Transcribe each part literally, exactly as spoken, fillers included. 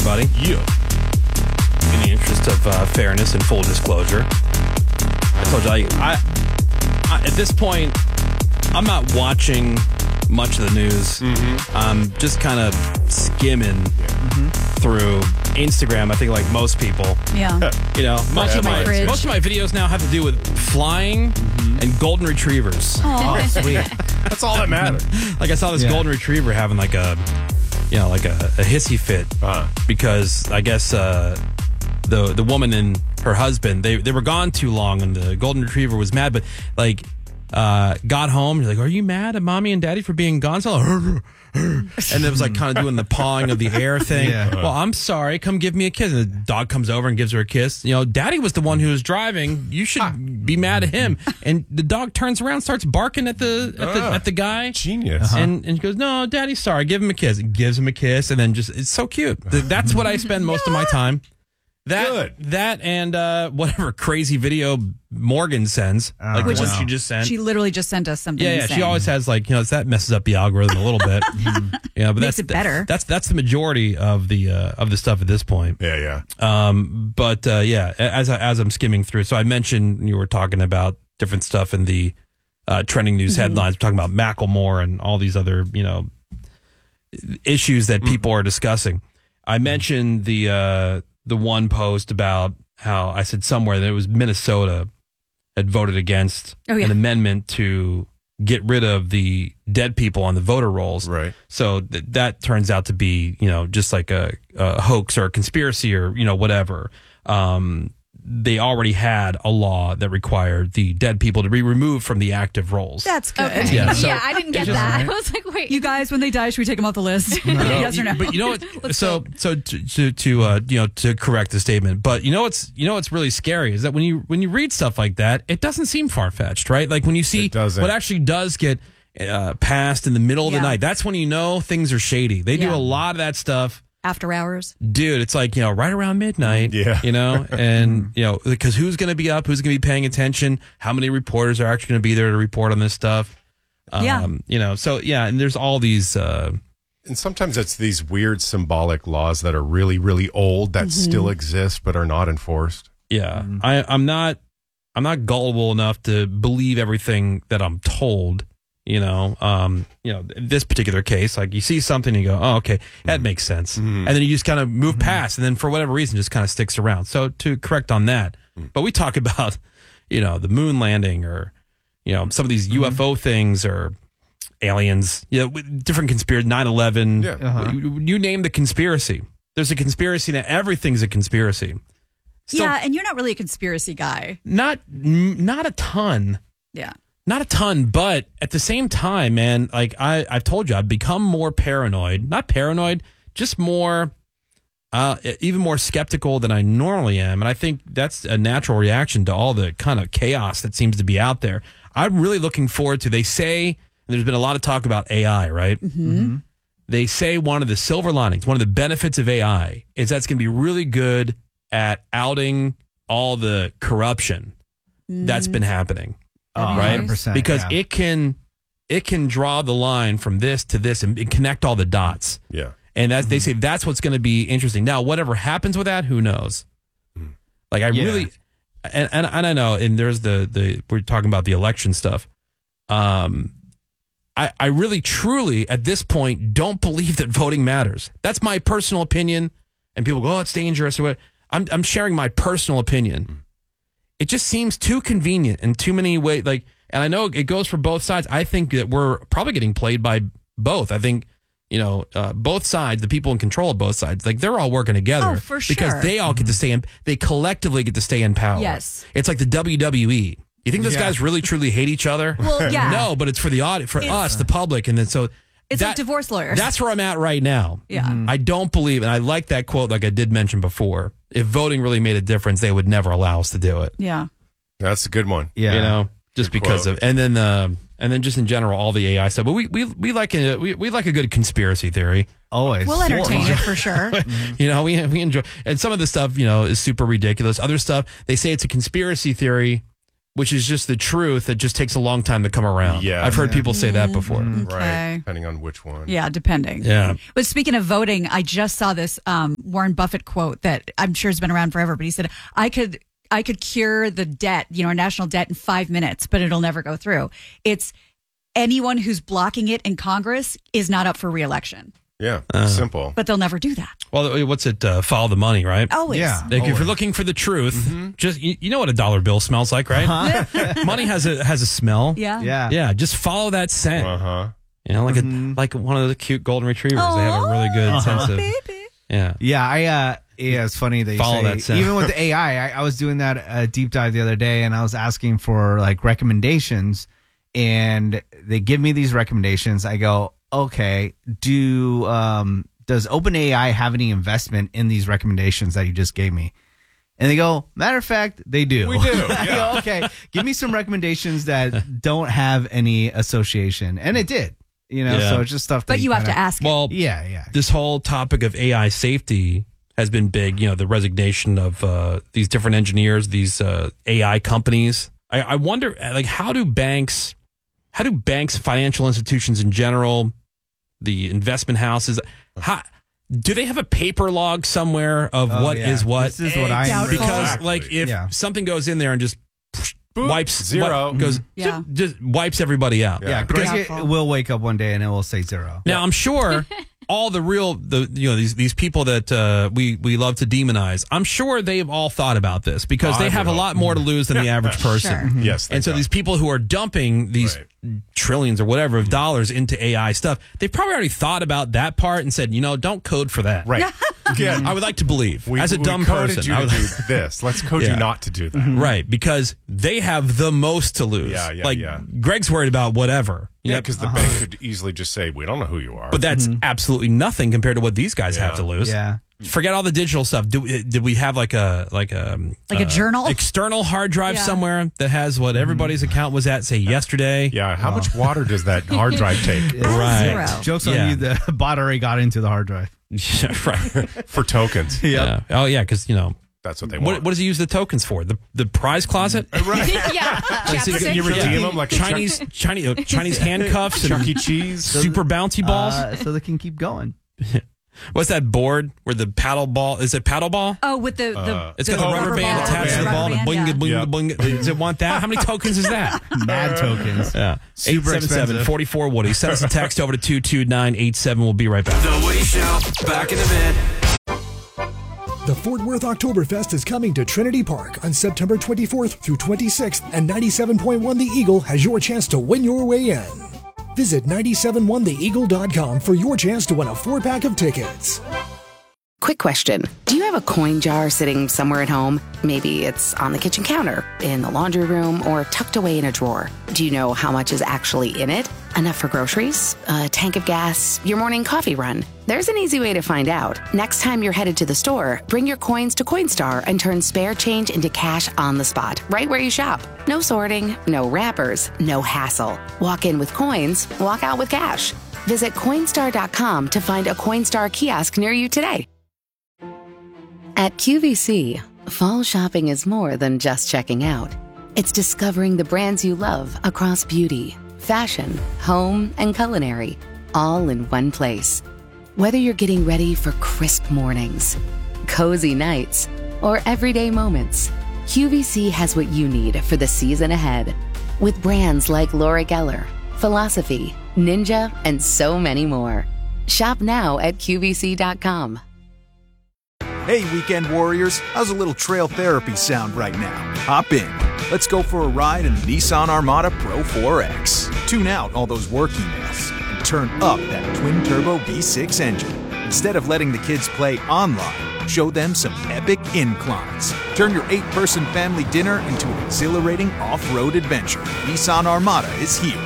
everybody. Yeah. In the interest of uh, fairness and full disclosure, I told you, I, I, I at this point, I'm not watching much of the news. Mm-hmm. I'm just kind of skimming mm-hmm. through Instagram. I think like most people. Yeah. You know, most Watching of my my fridge. most of my videos now have to do with flying mm-hmm. and golden retrievers. Oh, Sweet. That's all that matters. Like I saw this Yeah. golden retriever having like a, you know, like a, a hissy fit Uh-huh. because I guess uh, the the woman and her husband they they were gone too long and the golden retriever was mad, but like uh, got home. You're like, are you mad at mommy and daddy for being gone? So, and it was like kind of doing the pawing of the air thing. Yeah. Well, I'm sorry. Come give me a kiss. And the dog comes over and gives her a kiss. You know, daddy was the one who was driving. You should be mad at him. And the dog turns around, starts barking at the at the, Ah. at the guy. Genius. And and he goes, no, daddy, sorry. Give him a kiss. Gives him a kiss, and then just it's so cute. Th- That's what I spend most of my time. That Good. that and uh, whatever crazy video Morgan sends, Oh, like the Which one is- she just sent. she literally just sent us something. yeah, yeah. insane. She always has like you know that messes up the algorithm a little bit. Yeah, but Makes that's it better. That's that's the majority of the uh, of the stuff at this point. Yeah, yeah. Um, but uh, yeah, as I, as I'm skimming through, so I mentioned you were talking about different stuff in the uh, trending news headlines. We're talking about Macklemore and all these other you know issues that people are discussing. I mentioned the uh, the one post about how I said somewhere that it was Minnesota had voted against Oh, yeah. an amendment to get rid of the dead people on the voter rolls. Right. So th- that turns out to be, you know, just like a, a hoax or a conspiracy or, you know, whatever. Um, they already had a law that required the dead people to be removed from the active rolls. That's good. Okay. Yeah, Yeah, so- I didn't get just- that. I was like, wait. You guys, when they die, should we take them off the list? Yes or no? But you know what? So so to to, to uh, you know to correct the statement. But you know what's you know what's really scary is that when you when you read stuff like that, it doesn't seem far fetched, right? Like when you see It doesn't. what actually does get uh, passed in the middle of Yeah. the night, that's when you know things are shady. They do Yeah. a lot of that stuff. After hours. Dude, it's like, you know, right around midnight, Yeah. you know, and, you know, because who's going to be up? Who's going to be paying attention? How many reporters are actually going to be there to report on this stuff? Um, Yeah. You know, so, yeah, and there's all these, uh, And sometimes it's these weird symbolic laws that are really, really old that still exist but are not enforced. yeah, I, I'm not, I'm not gullible enough to believe everything that I'm told. You know, um, you know, in this particular case, like you see something and you go, oh, okay, that makes sense. And then you just kind of move past and then for whatever reason just kind of sticks around. So to correct on that, but we talk about, you know, the moon landing or, you know, some of these U F O things or aliens, you know, with different conspiracy, nine eleven, Yeah. Uh-huh. you, you name the conspiracy. There's a conspiracy that everything's a conspiracy. Still, yeah, and you're not really a conspiracy guy. Not, not a ton. Yeah. Not a ton, but at the same time, man, like I, I've told you, I've become more paranoid. Not paranoid, just more, uh, even more skeptical than I normally am. And I think that's a natural reaction to all the kind of chaos that seems to be out there. I'm really looking forward to, they say, and there's been a lot of talk about A I, right? Mm-hmm. They say one of the silver linings, one of the benefits of A I is that's going to be really good at outing all the corruption that's been happening. Oh, Right? one hundred percent, Because yeah. it can it can draw the line from this to this and, and connect all the dots. Yeah. And that they say that's what's going to be interesting. Now, whatever happens with that, who knows? Like I Yeah. really and, and and I know, and there's the the we're talking about the election stuff. Um I, I really truly at this point don't believe that voting matters. That's my personal opinion. And people go, oh, it's dangerous or what. I'm I'm sharing my personal opinion. It just seems too convenient in too many ways. Like, and I know it goes for both sides. I think that we're probably getting played by both. I think, you know, uh, both sides, the people in control of both sides, like they're all working together Oh, for because sure. they all get to stay in, they collectively get to stay in power. Yes. It's like the W W E. You think those Yeah. guys really truly hate each other? Well, yeah. No, but it's for the audit, for It's- us, the public. And then so It's that- like divorce lawyers. That's where I'm at right now. Yeah. Mhm. I don't believe, and I like that quote, like I did mention before. If voting really made a difference, they would never allow us to do it. Yeah. That's a good one. Yeah. You know, just Good because quote. of, and then, uh, and then just in general, all the A I stuff. But we we we like a we, we like a good conspiracy theory. Always. We'll entertain it for sure. You know, we we enjoy, and some of the stuff, you know, is super ridiculous. Other stuff, they say it's a conspiracy theory, which is just the truth. It just takes a long time to come around. Yeah. I've heard Yeah. people say that before. Okay. Right. Depending on which one. Yeah, depending. Yeah. But speaking of voting, I just saw this um, Warren Buffett quote that I'm sure has been around forever. But he said, "I could, I could cure the debt, you know, our national debt in five minutes, but it'll never go through. It's anyone who's blocking it in Congress is not up for reelection, Yeah. Uh. Simple. but they'll never do that. Well, what's it? Uh, follow the money, right? Always. Yeah. Like if Always. you're looking for the truth, just you, you know what a dollar bill smells like, right? Money has a has a smell. Yeah. Yeah. Yeah, just follow that scent. Uh huh. You know, like a like one of the cute golden retrievers. They have a really good sense of Baby. yeah. Yeah, I uh yeah, it's funny that you Follow say, that sound. even with the A I, I, I was doing that uh, deep dive the other day, and I was asking for like recommendations, and they give me these recommendations. I go, okay, do um does OpenAI have any investment in these recommendations that you just gave me? And they go, matter of fact, they do. We do, I yeah. go, okay, give me some recommendations that don't have any association, and it did. You know, Yeah. so it's just stuff. That But you have to kinda- ask. it. Well, Yeah, yeah. this whole topic of A I safety has been big. You know, the resignation of uh, these different engineers, these uh, A I companies. I, I wonder, like, how do banks, how do banks, financial institutions in general, the investment houses, how do they have a paper log somewhere of Oh, what is yeah. what? This is what I Doubtful. Because, Exactly. like, if Yeah. something goes in there and just Boop, wipes zero. wi- goes Yeah. just, just wipes everybody out. Yeah. Yeah, Because- Greg Doubtful. will wake up one day and it will say zero. Now I'm sure all the real the you know these these people that uh, we we love to demonize. I'm sure they've all thought about this because I they have a would lot hope. more to lose than the average person. Sure. Yes. And so thank these people who are dumping these Right. trillions or whatever of dollars into A I stuff, they probably already thought about that part and said, you know, don't code for that. God. Right. Yeah. I would like to believe We, as a we dumb coded person. you I to would- do this. Let's code Yeah. you not to do that. Right, because they have the most to lose. Yeah, yeah, like yeah. Greg's worried about whatever. You Yeah, know, because the bank could easily just say, "We don't know who you are." but that's absolutely nothing compared to what these guys have Yeah. to lose. Yeah. Forget all the digital stuff. Do, did we have like a like a Like a uh, journal? external hard drive Yeah. somewhere that has what everybo's account was at, say yesterday? yeah, how much water does that hard drive take Right. Zero. Joke's Yeah. on you, the bot already got into the hard drive. Yeah, right. for tokens? Yeah. Oh yeah, because you know That's what they what want. what does he use the tokens for? The the prize closet. yeah. So you, Chapstick. you redeem Yeah. them like Chuck- Chinese Chinese uh, Chinese handcuffs and Chuck E. Cheese. super bouncy balls. Uh, so they can keep going. What's that board where the paddle ball is it paddle ball? Oh, with the, the It's the got the rubber, band ball, attached to the rubber ball. The band, boing, yeah. boing, Yeah. boing. Does it want that? How many tokens is that? Mad tokens. Yeah. Super eight seven seven, expensive. four four, Woody. Send us a text over to two two nine eight seven. We'll be right back. The Woody Show. Back in a bit. The Fort Worth Oktoberfest is coming to Trinity Park on September twenty-fourth through twenty-sixth, and ninety-seven point one The Eagle has your chance to win your way in. Visit nine seven one the eagle dot com for your chance to win a four-pack of tickets. Quick question. Do you have a coin jar sitting somewhere at home? Maybe it's on the kitchen counter, in the laundry room, or tucked away in a drawer. Do you know how much is actually in it? Enough for groceries? A tank of gas? Your morning coffee run? There's an easy way to find out. Next time you're headed to the store, bring your coins to Coinstar and turn spare change into cash on the spot, right where you shop. No sorting, no wrappers, no hassle. Walk in with coins, walk out with cash. Visit Coinstar dot com to find a Coinstar kiosk near you today. At Q V C, fall shopping is more than just checking out. It's discovering the brands you love across beauty, fashion, home, and culinary, all in one place. Whether you're getting ready for crisp mornings, cozy nights, or everyday moments, Q V C has what you need for the season ahead. With brands like Laura Geller, Philosophy, Ninja, and so many more. Shop now at Q V C dot com. Hey, weekend warriors, how's a little trail therapy sound right now? Hop in. Let's go for a ride in the Nissan Armada Pro four X. Tune out all those work emails and turn up that twin-turbo V six engine. Instead of letting the kids play online, show them some epic inclines. Turn your eight-person family dinner into an exhilarating off-road adventure. Nissan Armada is here.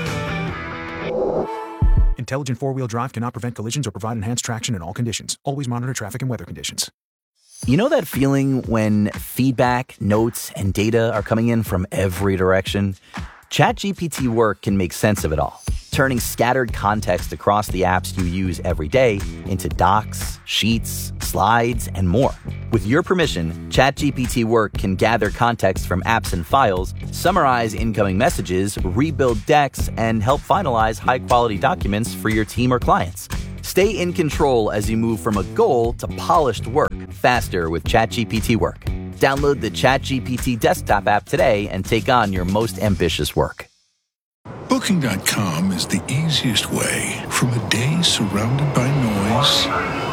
Intelligent four-wheel drive cannot prevent collisions or provide enhanced traction in all conditions. Always monitor traffic and weather conditions. You know that feeling when feedback, notes, and data are coming in from every direction? ChatGPT Work can make sense of it all, turning scattered context across the apps you use every day into docs, sheets, slides, and more. With your permission, ChatGPT Work can gather context from apps and files, summarize incoming messages, rebuild decks, and help finalize high-quality documents for your team or clients. Stay in control as you move from a goal to polished work faster with ChatGPT Work. Download the ChatGPT desktop app today and take on your most ambitious work. Booking dot com is the easiest way from a day surrounded by noise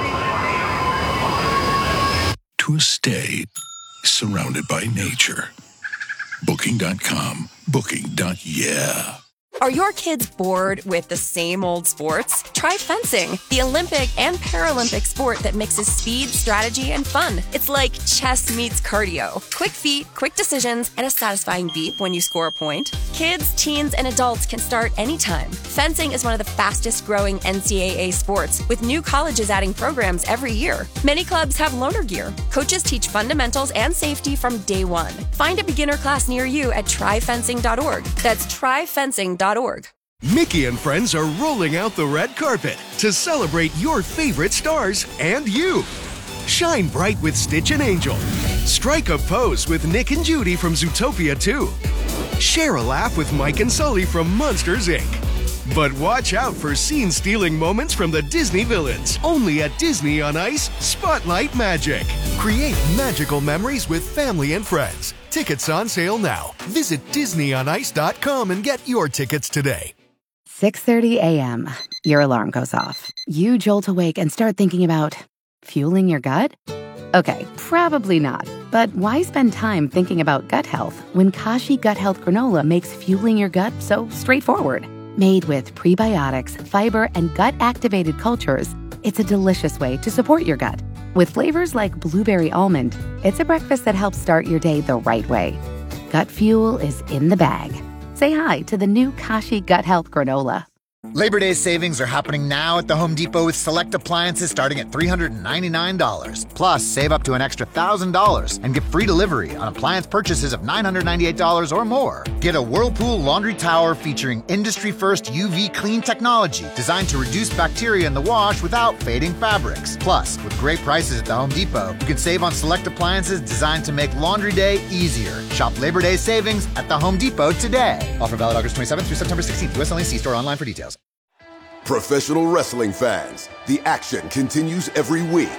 to a stay surrounded by nature. Booking dot com. Booking. Yeah. Are your kids bored with the same old sports? Try fencing, the Olympic and Paralympic sport that mixes speed, strategy, and fun. It's like chess meets cardio. Quick feet, quick decisions, and a satisfying beep when you score a point. Kids, teens, and adults can start anytime. Fencing is one of the fastest growing N C double A sports, with new colleges adding programs every year. Many clubs have loaner gear. Coaches teach fundamentals and safety from day one. Find a beginner class near you at try fencing dot org. That's try fencing dot org. Mickey and friends are rolling out the red carpet to celebrate your favorite stars and you. Shine bright with Stitch and Angel. Strike a pose with Nick and Judy from Zootopia two. Share a laugh with Mike and Sully from Monsters, Incorporated. But watch out for scene-stealing moments from the Disney villains. Only at Disney on Ice Spotlight Magic. Create magical memories with family and friends. Tickets on sale now. Visit disney on ice dot com and get your tickets today. six thirty a.m. Your alarm goes off. You jolt awake and start thinking about fueling your gut? Okay, probably not. But why spend time thinking about gut health when Kashi Gut Health Granola makes fueling your gut so straightforward? Made with prebiotics, fiber, and gut-activated cultures, it's a delicious way to support your gut. With flavors like blueberry almond, it's a breakfast that helps start your day the right way. Gut fuel is in the bag. Say hi to the new Kashi Gut Health Granola. Labor Day savings are happening now at the Home Depot with select appliances starting at three hundred ninety-nine dollars. Plus, save up to an extra one thousand dollars and get free delivery on appliance purchases of nine hundred ninety-eight dollars or more. Get a Whirlpool laundry tower featuring industry-first U V clean technology designed to reduce bacteria in the wash without fading fabrics. Plus, with great prices at the Home Depot, you can save on select appliances designed to make laundry day easier. Shop Labor Day savings at the Home Depot today. Offer valid August twenty-seventh through September sixteenth. U S only. See store online for details. Professional wrestling fans, the action continues every week.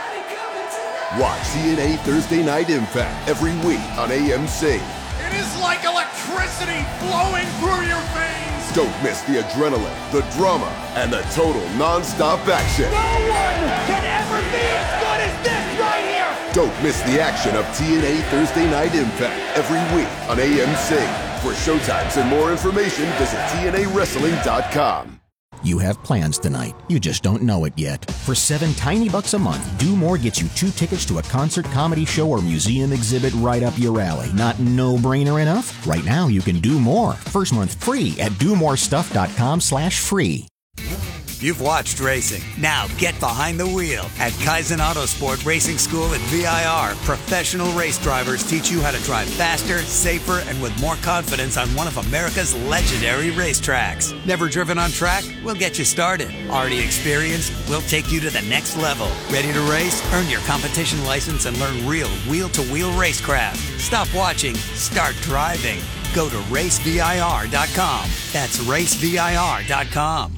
Watch T N A Thursday Night Impact every week on A M C. It is like electricity flowing through your veins. Don't miss the adrenaline, the drama, and the total non-stop action. No one can ever be as good as this right here. Don't miss the action of T N A Thursday Night Impact every week on A M C. For showtimes and more information, visit T N A wrestling dot com. You have plans tonight. You just don't know it yet. For seven tiny bucks a month, Do More gets you two tickets to a concert, comedy show, or museum exhibit right up your alley. Not no-brainer enough? Right now, you can do more. First month free at do more stuff dot com slash free. You've watched racing. Now get behind the wheel. At Kaizen Autosport Racing School at V I R, professional race drivers teach you how to drive faster, safer, and with more confidence on one of America's legendary racetracks. Never driven on track? We'll get you started. Already experienced? We'll take you to the next level. Ready to race? Earn your competition license and learn real wheel-to-wheel racecraft. Stop watching. Start driving. Go to race V I R dot com. That's race V I R dot com.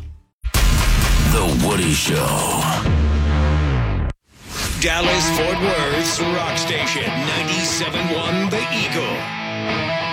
The Woody Show. Dallas Fort Worth's rock station, ninety-seven point one The Eagle.